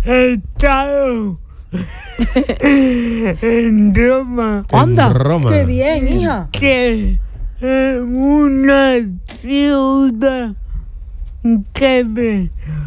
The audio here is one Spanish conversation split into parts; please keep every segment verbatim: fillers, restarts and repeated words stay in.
he estado en Roma. ¡Anda! En Roma. ¡Qué bien, hija! Que es una ciudad que me,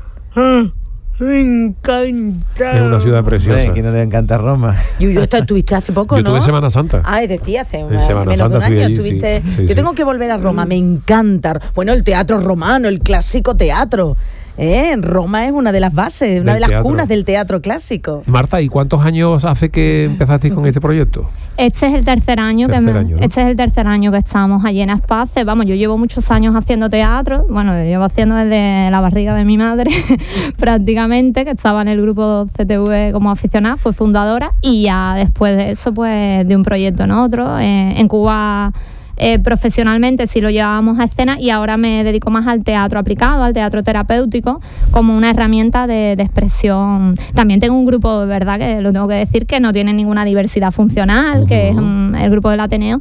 ah, me encanta. Es una ciudad preciosa. Hombre, que no le encanta Roma. Yuyu, esto estuviste hace poco, Yo ¿no? tuve Semana Santa. Ah, decía, hace una, Semana menos de un Santa fui año allí, estuviste... sí, sí, Yo sí. tengo que volver a Roma, me encanta. Bueno, el teatro romano, el clásico teatro. ¿eh? Roma es una de las bases, una Del de las teatro. cunas del teatro clásico. Marta, ¿y cuántos años hace que empezasteis con este proyecto? Este es el tercer año Tercer que me- año, ¿no? este es el tercer año que estamos allí en Aspace. Vamos, yo llevo muchos años haciendo teatro. Bueno, yo llevo haciendo desde la barriga de mi madre, prácticamente, que estaba en el grupo C T V como aficionada, fue fundadora, y ya después de eso, pues de un proyecto en otro. Eh, en Cuba eh, profesionalmente sí lo llevábamos a escena, y ahora me dedico más al teatro aplicado, al teatro terapéutico, como una herramienta de, de expresión. También tengo un grupo, de verdad, que lo tengo que decir, que no tiene ninguna diversidad funcional, que es un- el grupo del Ateneo,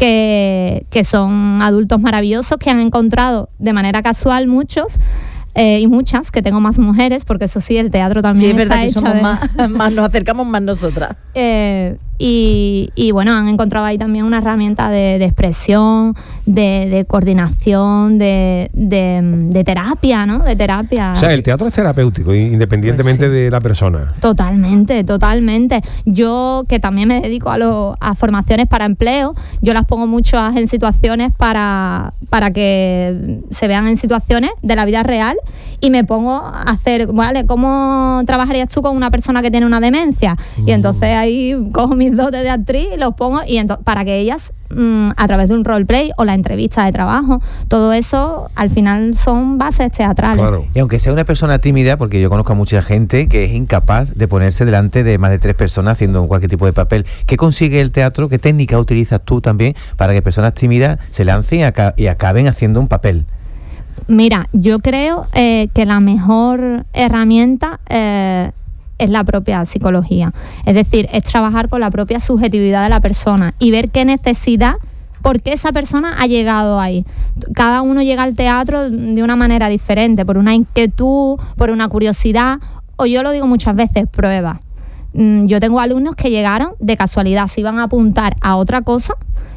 que, que son adultos maravillosos que han encontrado de manera casual muchos, eh, y muchas, que tengo más mujeres, porque eso sí, el teatro también Sí, es está verdad que hecho somos de- más, más, nos acercamos más nosotras. eh, y, y bueno, han encontrado ahí también una herramienta de, de expresión, de, de coordinación, de, de, de terapia, ¿no? De terapia. O sea, el teatro es terapéutico, independientemente Pues sí. de la persona. Totalmente, totalmente. Yo, que también me dedico a, lo- a formaciones para empleo, yo las pongo mucho en situaciones para, para que se vean en situaciones de la vida real, y me pongo a hacer, ¿vale? ¿Cómo trabajarías tú con una persona que tiene una demencia? Y entonces ahí cojo mis dotes de actriz y los pongo, y ento- para que ellas, mm, a través de un roleplay o la entrevista de trabajo, todo eso al final son bases teatrales. Claro. Y aunque sea una persona tímida, porque yo conozco a mucha gente que es incapaz de ponerse delante de más de tres personas haciendo cualquier tipo de papel, ¿qué consigue el teatro? ¿Qué técnica utilizas tú también para que personas tímidas se lancen y, aca- y acaben haciendo un papel? Mira, yo creo eh, que la mejor herramienta eh, es la propia psicología. Es decir, es trabajar con la propia subjetividad de la persona y ver qué necesidad, por qué esa persona ha llegado ahí. Cada uno llega al teatro de una manera diferente, por una inquietud, por una curiosidad, o yo lo digo muchas veces, prueba. Mm, Yo tengo alumnos que llegaron de casualidad, se iban a apuntar a otra cosa.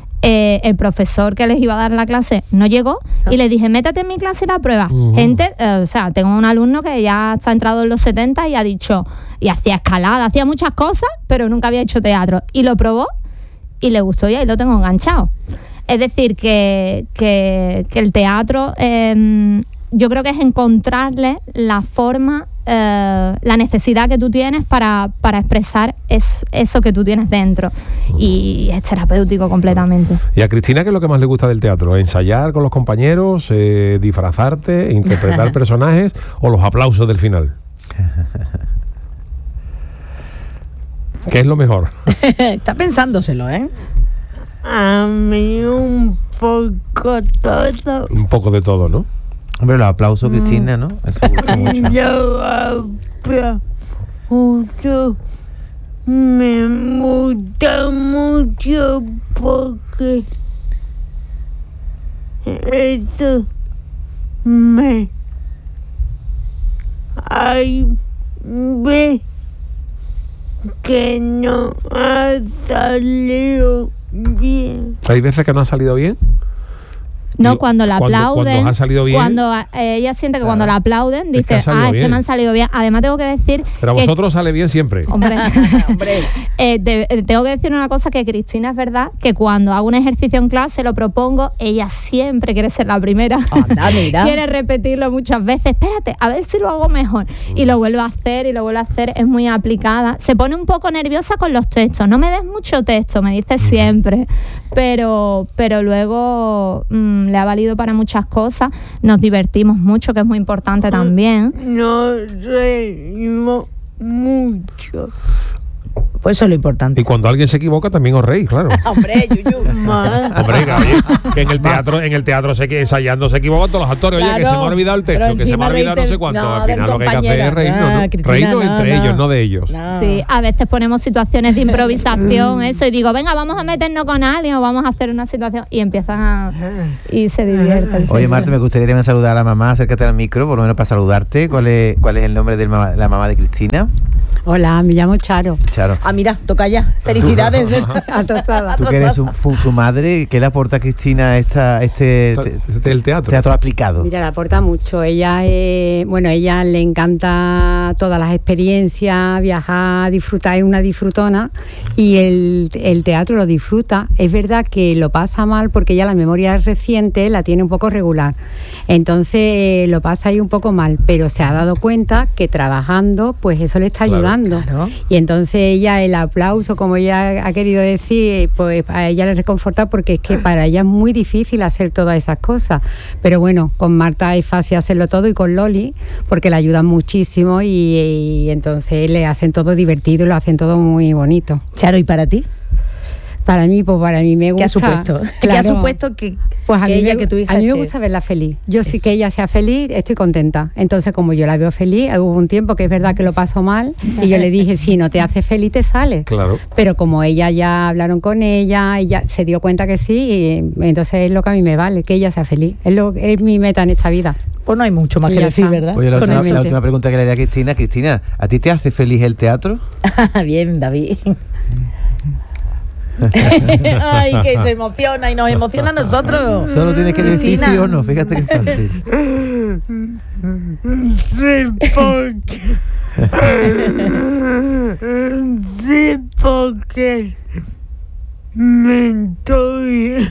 Eh, el profesor que les iba a dar la clase no llegó, y le dije, métete en mi clase y la prueba. Ujú. Gente, eh, o sea, tengo un alumno que ya está entrado en los setenta y ha dicho, y hacía escalada, hacía muchas cosas, pero nunca había hecho teatro. Y lo probó y le gustó, y ahí lo tengo enganchado. Es decir, que, que, que el teatro, eh, yo creo que es encontrarle la forma, eh, la necesidad que tú tienes para, para expresar es- eso que tú tienes dentro. Y es terapéutico completamente. ¿Y a Cristina qué es lo que más le gusta del teatro? ¿Ensayar con los compañeros, eh, disfrazarte, interpretar personajes o los aplausos del final? ¿Qué es lo mejor? Está pensándoselo, ¿eh? A mí un poco todo. Un poco de todo, ¿no? Hombre, los aplausos, Cristina, ¿no? Eso gusta mucho. Yo aplauso. Me gusta mucho porque eso me hay ve que no ha salido bien. ¿Hay veces que no ha salido bien? No, Y cuando la cuando- aplauden, cuando ha salido bien. cuando eh, ella siente que cuando la aplauden, Es que dice, ha salido ah, es bien. que me han salido bien. Además tengo que decir Pero a que, vosotros sale bien siempre. hombre, Hombre, Eh, de- eh, tengo que decir una cosa, que Cristina es verdad que cuando hago un ejercicio en clase, lo propongo, ella siempre quiere ser la primera. anda, mira. Quiere repetirlo muchas veces. Espérate, a ver si lo hago mejor. Y lo vuelvo a hacer y lo vuelvo a hacer. Es muy aplicada. Se pone un poco nerviosa con los textos. No me des mucho texto, me dice siempre. Pero, pero luego mm, le ha valido para muchas cosas. Nos divertimos mucho, que es muy importante también. Nos reímos mucho. Pues eso es lo importante. Y cuando alguien se equivoca también os reís, claro. Hombre, Yuyu. Hombre, que, que en el teatro, en el teatro se que ensayando se equivocan todos los actores. Oye, Claro, que se me ha olvidado el texto, pero que se me ha encima olvidado no reírte- sé cuánto. no, Al del final lo que hay que hacer es compañero. reírnos, Ah, ¿no? Cristina, Reírnos no, entre no. ellos, no de ellos. No. Sí, a veces ponemos situaciones de improvisación, eso, y digo, venga, vamos a meternos con alguien o vamos a hacer una situación, y empiezan a... y se divierten. Oye, sí. Marta, me gustaría también saludar a la mamá. Acércate al micro, por lo menos para saludarte. ¿Cuál es, cuál es el nombre de la mamá de Cristina? Hola, me llamo Charo. Charo. Ah, mira, toca ya. Felicidades. Atrasada. Tú que eres su, su- su madre, ¿qué le aporta a Cristina esta, este te- Este, el teatro. teatro aplicado? Mira, le aporta mucho. Ella, eh, bueno, ella le encanta todas las experiencias, viajar, disfrutar, es una disfrutona y el, el teatro lo disfruta. Es verdad que lo pasa mal porque ella la memoria reciente la tiene un poco regular. Entonces eh, lo pasa ahí un poco mal, pero se ha dado cuenta que trabajando, pues eso le está Claro, ayudando. claro. Y entonces ella, el aplauso, como ella ha querido decir, pues a ella le reconforta porque es que para ella es muy difícil hacer todas esas cosas. Pero bueno, con Marta es fácil hacerlo todo y con Loli, porque le ayudan muchísimo y, y entonces le hacen todo divertido y lo hacen todo muy bonito. Charo, ¿y para ti? Para mí, pues para mí me gusta. ¿Qué ha supuesto? ¿Qué ha Claro. supuesto que, Pues a que mí, ella, me, que tu hija a mí me esté- gusta verla feliz. Yo sí Eso. que ella sea feliz, estoy contenta. Entonces, como yo la veo feliz, hubo un tiempo que es verdad que lo pasó mal y yo le dije, si no te hace feliz, te sale. Claro. Pero como ella ya hablaron con ella, ella se dio cuenta que sí, y entonces es lo que a mí me vale, que ella sea feliz. Es, lo, es mi meta en esta vida. Pues no hay mucho más Y que ya decir, está. ¿verdad? Oye, la Con última, eso. la última pregunta que le haría a Cristina. Cristina, ¿a ti te hace feliz el teatro? Bien, David. Ay, que se emociona y nos emociona a nosotros. Solo tienes que decir Cristina. sí o no, fíjate qué fácil. Sí, porque. Sí, porque. Me estoy.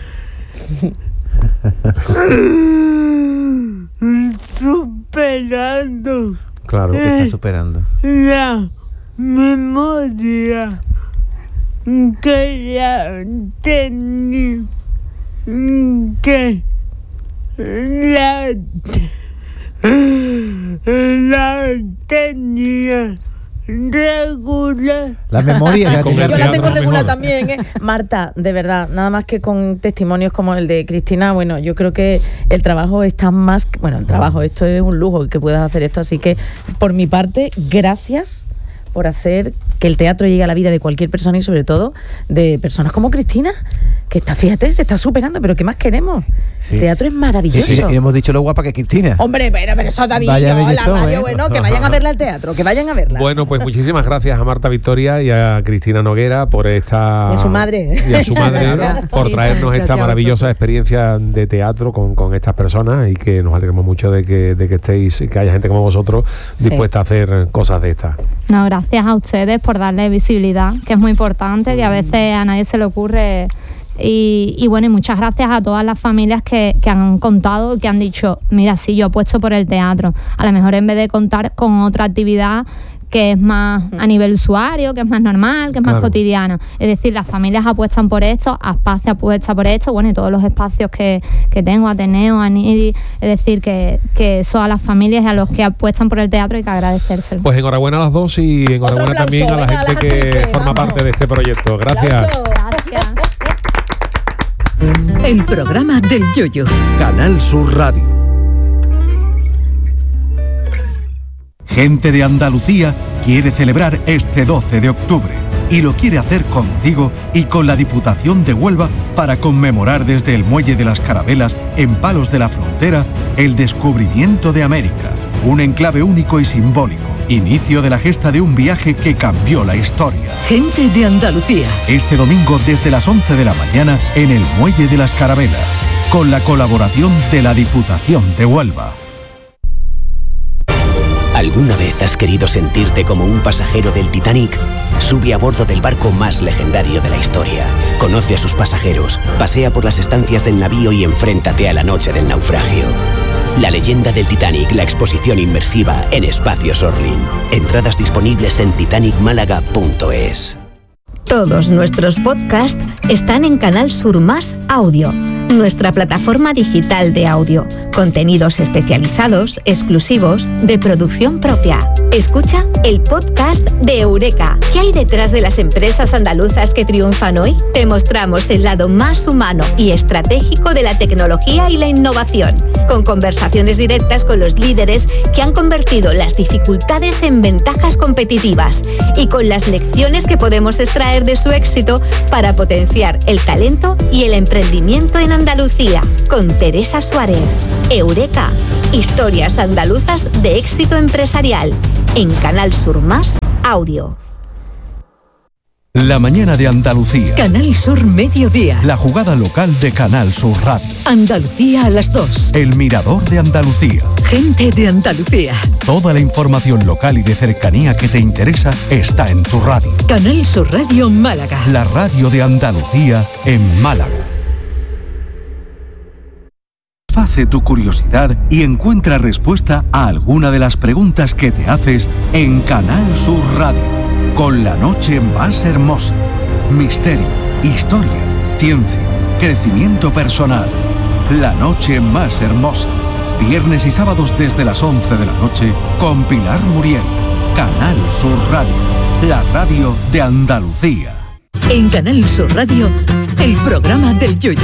Superando Claro. Te está superando. la memoria que ya tenía. Que la. La tenía regular. La memoria ya Con tenía- el Yo la tengo teatro regular mejor. también, ¿eh? Marta, de verdad, nada más que con testimonios como el de Cristina, bueno, yo creo que el trabajo está más, que- bueno, el trabajo, esto es un lujo que puedas hacer esto, así que por mi parte, gracias por hacer que el teatro llegue a la vida de cualquier persona y sobre todo de personas como Cristina, que está, fíjate, se está superando, pero ¿qué más queremos? Sí. El teatro es Y, maravilloso. y- y hemos dicho lo guapa que es Cristina. Hombre, pero, pero eso David, Vaya yo, la bellezón, radio, ¿eh? bueno, que vayan a verla al teatro, que vayan a verla. Bueno, pues muchísimas gracias a Marta Victoria y a Cristina Noguera por esta... Y a su madre. Y a su madre, Gracias. por Sí, traernos sí, esta gracias a maravillosa vosotros. experiencia de teatro con, con estas personas y que nos alegramos mucho de que, de que estéis, que haya gente como vosotros Sí. dispuesta a hacer cosas de estas. No, gracias a ustedes por darle visibilidad, que es muy importante, que a veces a nadie se le ocurre. Y, y bueno, y muchas gracias a todas las familias que, que han contado y que han dicho, mira, sí, yo apuesto por el teatro. A lo mejor en vez de contar con otra actividad que es más a nivel usuario, que es más normal, que es más Claro. cotidiana. Es decir, las familias apuestan por esto, Aspace apuesta por esto, bueno, y todos los espacios que, que tengo, Ateneo, Aniri, es decir, que, que eso a las familias y a los que apuestan por el teatro hay que agradecérselo. Pues enhorabuena a las dos y enhorabuena aplauso, también a la venga, a gente las que actrices, forma vamos. parte de este proyecto. Gracias. Aplauso. Gracias. El programa del Yoyo. Canal Sur Radio. Gente de Andalucía quiere celebrar este doce de octubre y lo quiere hacer contigo y con la Diputación de Huelva para conmemorar desde el Muelle de las Carabelas en Palos de la Frontera el descubrimiento de América, un enclave único y simbólico, inicio de la gesta de un viaje que cambió la historia. Gente de Andalucía. Este domingo desde las once de la mañana en el Muelle de las Carabelas, con la colaboración de la Diputación de Huelva. ¿Alguna vez has querido sentirte como un pasajero del Titanic? Sube a bordo del barco más legendario de la historia. Conoce a sus pasajeros, pasea por las estancias del navío y enfréntate a la noche del naufragio. La leyenda del Titanic, la exposición inmersiva en Espacios Orlin. Entradas disponibles en titanic málaga punto es. Todos nuestros podcasts están en Canal Sur Más Audio. nuestra plataforma digital de audio. Contenidos especializados, exclusivos, de producción propia. Escucha el podcast de Eureka. ¿Qué hay detrás de las empresas andaluzas que triunfan hoy? Te mostramos el lado más humano y estratégico de la tecnología y la innovación, con conversaciones directas con los líderes que han convertido las dificultades en ventajas competitivas y con las lecciones que podemos extraer de su éxito para potenciar el talento y el emprendimiento en Andalucía. Con Teresa Suárez. Eureka. Historias andaluzas de éxito empresarial. En Canal Sur Más Audio. La mañana de Andalucía. Canal Sur Mediodía. La jugada local de Canal Sur Radio. Andalucía a las dos. El mirador de Andalucía. Gente de Andalucía. Toda la información local y de cercanía que te interesa está en tu radio. Canal Sur Radio Málaga. La radio de Andalucía en Málaga. Satisface tu curiosidad y encuentra respuesta a alguna de las preguntas que te haces en Canal Sur Radio, con la noche más hermosa. Misterio, historia, ciencia, crecimiento personal. La noche más hermosa. Viernes y sábados desde las once de la noche con Pilar Muriel. Canal Sur Radio, la radio de Andalucía. En Canal Sur Radio, el programa del Yoyo.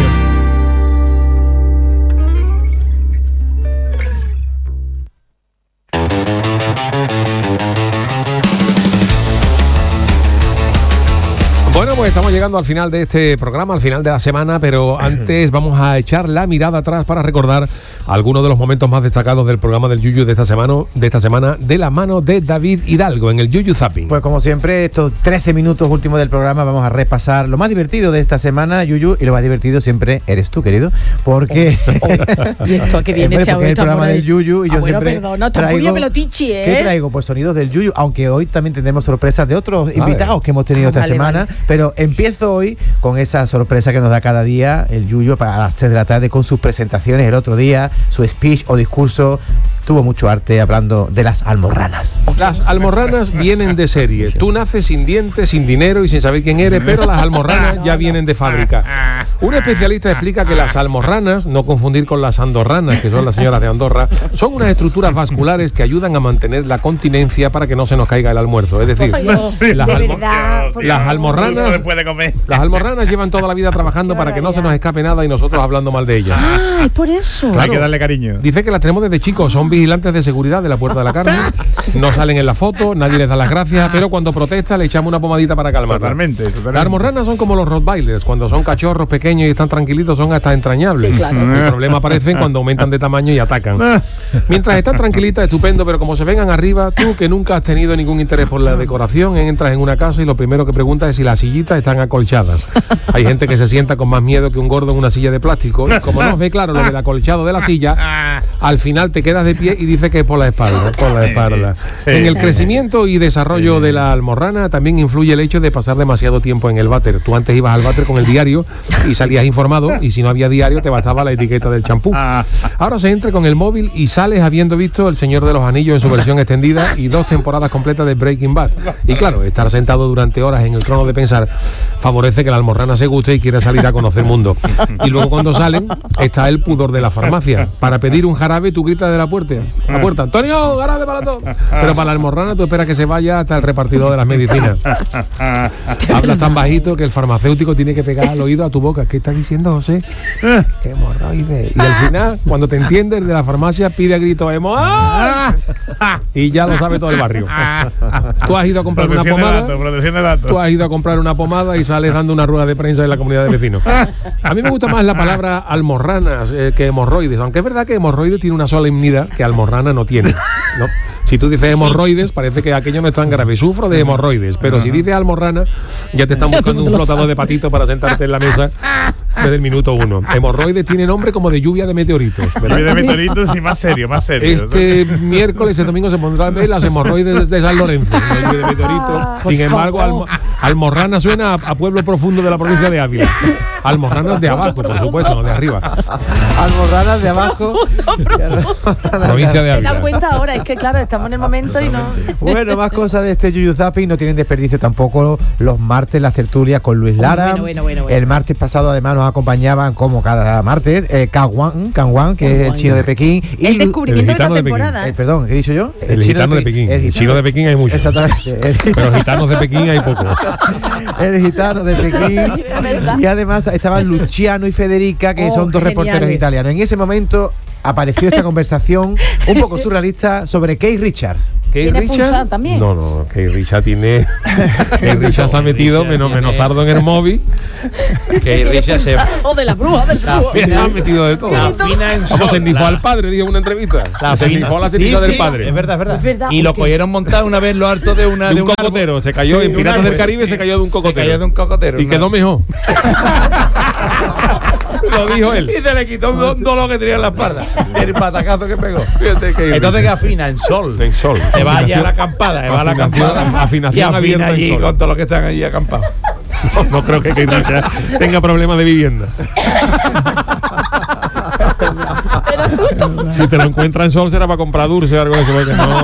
Bueno, pues estamos llegando al final de este programa, al final de la semana, pero antes vamos a echar la mirada atrás para recordar algunos de los momentos más destacados del programa del Yuyu de esta semana, de esta semana, de la mano de David Hidalgo en el Yuyu Zapping. Pues como siempre, estos trece minutos últimos del programa vamos a repasar lo más divertido de esta semana, Yuyu, y lo más divertido siempre eres tú, querido, porque... Oh, oh. ¿Y esto a qué viene? Este porque es el programa del Yuyu y ah, yo bueno, siempre perdona, traigo... pelotichi, ¿eh? ¿Qué traigo? Pues sonidos del Yuyu, aunque hoy también tendremos sorpresas de otros vale. invitados que hemos tenido ah, esta vale, semana, vale. pero empiezo hoy con esa sorpresa que nos da cada día el Yuyu para las tres de la tarde con sus presentaciones. El otro día, su speech o discurso tuvo mucho arte hablando de las almorranas. Las almorranas vienen de serie. Tú naces sin dientes, sin dinero y sin saber quién eres, pero las almorranas ya vienen de fábrica. Un especialista explica que las almorranas, no confundir con las andorranas, que son las señoras de Andorra, son unas estructuras vasculares que ayudan a mantener la continencia para que no se nos caiga el almuerzo. Es decir, las, almo las almorranas las almorranas llevan toda la vida trabajando para que no se nos escape nada y nosotros hablando mal de ellas. Ah, es por eso. Claro. Hay que darle cariño. Dice que las tenemos desde chicos, son vigilantes de seguridad de la Puerta de la Carne, no salen en la foto, nadie les da las gracias, pero cuando protesta le echamos una pomadita para calmarla. Totalmente, totalmente. Las almorranas son como los rottweilers, cuando son cachorros pequeños y están tranquilitos son hasta entrañables. Sí, claro. El problema aparecen cuando aumentan de tamaño y atacan. Mientras están tranquilitas, estupendo, pero como se vengan arriba, tú que nunca has tenido ningún interés por la decoración, entras en una casa y lo primero que preguntas es si las sillitas están acolchadas. Hay gente que se sienta con más miedo que un gordo en una silla de plástico y como no ve claro lo del acolchado de la silla, al final te quedas de pie y dices que es por la espalda, por la espalda. En el crecimiento y desarrollo de la almorrana también influye el hecho de pasar demasiado tiempo en el váter. Tú antes ibas al váter con el diario y salías informado y si no había diario te bastaba la etiqueta del champú. Ahora se entra con el móvil y sales habiendo visto El Señor de los Anillos en su versión extendida y dos temporadas completas de Breaking Bad. Y claro, estar sentado durante horas en el trono de pensar favorece que la almorrana se guste y quiera salir a conocer el mundo. Y luego cuando salen está el pudor de la farmacia. Para pedir un jarabe tú gritas de la puerta, la puerta, Antonio, jarabe para todo. Pero para la almorrana tú esperas que se vaya hasta el repartidor de las medicinas. Hablas tan bajito que el farmacéutico tiene que pegar al oído a tu boca. ¿Qué está diciendo, José? Hemorroides. Y al final, cuando te entiende el de la farmacia, pide a grito hemorroides. Y ya lo sabe todo el barrio. Tú has ido a comprar protección una pomada. De datos, protección de datos. Tú has ido a comprar una pomada y sales dando una rueda de prensa en la comunidad de vecinos. A mí me gusta más la palabra almorranas eh, que hemorroides, aunque es verdad que hemorroides tiene una solemnidad que almorrana no tiene, ¿no? Si tú dices hemorroides, parece que aquello no es tan grave. Sufro de hemorroides, pero si dices almorrana, ya te están buscando un flotador de patito para sentarte en la mesa desde el minuto uno. Hemorroides tiene nombre como de lluvia de meteoritos, ¿verdad? Lluvia de meteoritos y más serio, más serio. Este miércoles, el domingo se pondrán a ver las hemorroides de San Lorenzo, la lluvia de meteoritos. Sin embargo, almo, almorrana suena a, a pueblo profundo de la provincia de Ávila. Almorranas de abajo, por supuesto, no de arriba. Almorranas de abajo. Provincia de Me he dado Ávila. cuenta ahora, es que claro, estamos en el momento y no. Bueno, más cosas de este Yuyu Zapping, no tienen desperdicio tampoco los martes, las tertulias con Luis Lara. Bueno, bueno, bueno, bueno. El martes pasado además nos acompañaban como cada martes eh, Kangwan, Kangwan, que es el chino de Pekín. Y El Lu- descubrimiento de gitano la de Pekín. temporada. el, perdón, ¿qué he dicho yo? El, gitano de Pekín. El chino de Pekín hay muchos. Exactamente. El, Pero gitanos de Pekín hay pocos. el gitano de Pekín. Es verdad. Y además estaban Luciano y Federica, que Oh, son dos reporteros geniales. italianos. En ese momento apareció esta conversación un poco surrealista sobre Keith Richards. ¿Keith ¿Tiene Richards? pulsar también? No, no, Keith Richards tiene. Keith Richards se ha metido menos menosardo en el móvil. Que Richard se O de la bruja, del brujo. Se ha metido de todo. la fina en Como sol, se nifó la- al padre, dijo en una entrevista. La se fina- nifó a la Sí, técnica sí, del padre. Es verdad, es verdad. Es verdad, Y lo porque- cogieron montado una vez lo harto de una De un árbol. cocotero, se cayó Sí, en un Piratas árbol. del Caribe, se cayó de un cocotero. Se cayó de un cocotero. Y una- quedó mejor. Lo dijo él. Y se le quitó un don- dolor que tenía en la espalda. El patacazo que pegó. Fíjate que Entonces que afina en sol. en sol. Te va allá a la Afinación- acampada, te va a la afinación- acampada. afinación y afina abierta en allí sol. con todos los que están allí acampados. No, no creo que Keith Richards tenga problemas de vivienda. Si te lo encuentras en sol será para comprar dulce o algo de eso, porque no.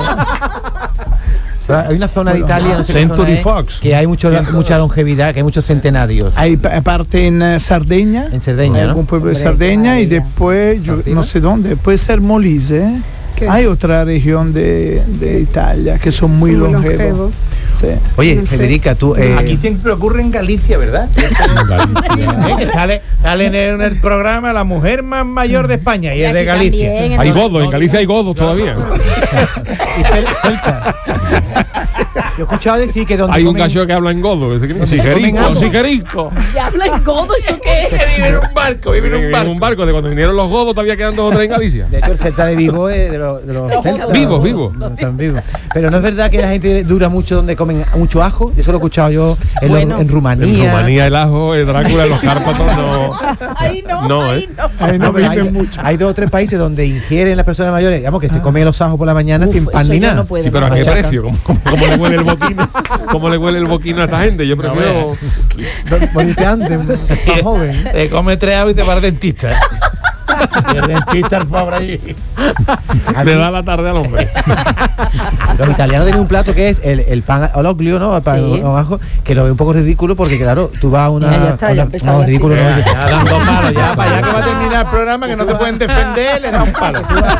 Hay una zona de Italia, no sé qué Century zona es, Fox. que hay mucho, mucha longevidad, que hay muchos centenarios. Hay pa- parte en eh, Sardegna, En Cerdeña, hay ¿no? algún pueblo de Hombre, Sardegna y maravilla. después, yo no sé dónde, puede ser Molise. ¿eh? Hay otra región de, de Italia que son muy Son muy longevos. longevos. Sí. Oye, No sé. Federica, tú... eh, Aquí siempre ocurre en Galicia, ¿verdad? ¿Eh? Que sale, sale en, el, en el programa la mujer más mayor de España y, Y es de aquí Galicia. también, en Hay todo- godos, en Galicia hay godos todavía. y cel- celtas. Yo he escuchado decir que donde Hay un comen- gallo que habla en godo. se comen Sigerico, algo. sigerico. ¿Y habla en godo? ¿Eso qué es? Vive en un barco, vive en un En barco. un barco de cuando vinieron los godos todavía quedan dos o tres en Galicia. De hecho, el celta de Vigo es de los, de los celtas. Vivos, vivos. No, están vivos. Pero no es verdad que la gente dura mucho donde comen mucho ajo. Eso lo he escuchado yo en, los- Bueno. en Rumanía. En Rumanía el ajo, el Drácula, los Cárpatos no. Ahí no, No, ahí ¿eh? no. Ahí no No, pero hay, viven mucho. hay dos o tres países donde ingieren las personas mayores, digamos que se comen los ajos por la mañana Uf, sin pan eso ni yo nada. no puedo. Sí, pero ¿a qué Machacan. precio? ¿Cómo, cómo- cómo le huele el boquino? ¿Cómo le huele el boquino a esta gente? Yo prefiero. Morirte antes, más joven. Te come tres avos y te va al dentista. Y el dentista, el pobre allí. Le da la tarde al hombre. Los italianos tienen un plato que es el, el pan al oglio, ¿no? El pan Sí. con ajo, que lo veo un poco ridículo porque, claro, tú vas a una. Mira, ya está, a ya una- empezaba no, así. ridículo no, Ya, ya dando palos, ya para allá que va a terminar el programa, que no te pueden defender, le da un palo.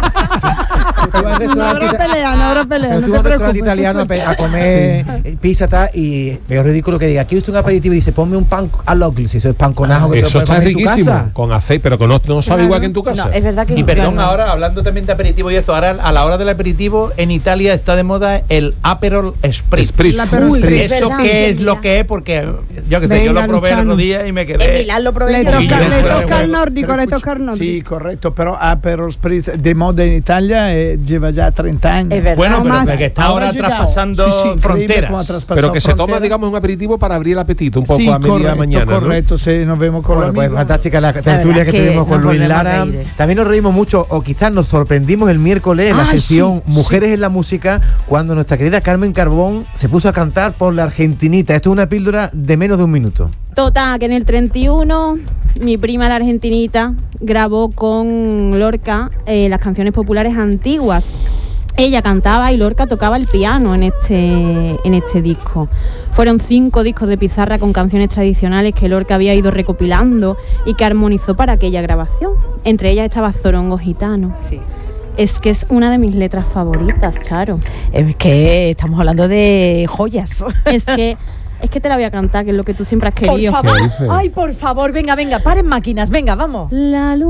tú vas a un No habrá restaurante- pelea, no habrá pelea. Pero No tú te vas a un restaurante preocupes. italiano a, pe- a comer eh, pizza tal, y veo ridículo que diga, ¿quiere usted un aperitivo? Y dice, ponme un pan al oglio. Si eso es pan con ajo que te lo Eso puedes está comer en tu riquísimo. casa. Con aceite, pero que no, no sabe igual que en tu casa. No, es verdad que Y perdón, claro. ahora hablando también de aperitivo y eso, ahora a la hora del aperitivo en Italia está de moda el Aperol Spritz. Spritz. La Aperol Uy, Spritz, ¿Eso ¿verdad? qué Sí, es mira. lo que es? Porque yo que sé, yo Venga, lo probé el otro Luciano. día y me En quedé. Milán lo probé Le yo. toca, Y le después de toca al juego. nórdico, Pero le escucha, toca al nórdico. Sí, correcto, pero Aperol Spritz de moda en Italia eh, lleva ya treinta años. Es verdad. Bueno, pero Más. que está ahora Ha llegado. traspasando Sí, sí, increíble fronteras. cómo ha traspasado Pero que se toma, fronteras. digamos, un aperitivo para abrir el apetito un poco Sí, a media correcto, mañana. ¿no? correcto, sí, nos vemos con Bueno, los pues amigos. fantástica la tertulia verdad que que tuvimos con nos Luis volvemos a Lara. reír. También nos reímos mucho, o quizás nos sorprendimos el miércoles en la Ay, sesión sí, Mujeres en la Música, cuando nuestra querida Carmen Carbón se puso a cantar por la Argentinita. Esto es una píldora de menos de un minuto. Total, que en el treinta y uno mi prima la argentinita grabó con Lorca eh, las canciones populares antiguas. Ella cantaba y Lorca tocaba el piano en este, en este disco. Fueron cinco discos de pizarra con canciones tradicionales que Lorca había ido recopilando y que armonizó para aquella grabación. Entre ellas estaba Zorongo Gitano. Sí. Es que es una de mis letras favoritas, Charo. Es que estamos hablando de joyas. Es que, es que te la voy a cantar, que es lo que tú siempre has Por querido. favor. ¿Qué dices? Ay, por favor, venga, venga, paren máquinas, venga, vamos. La luna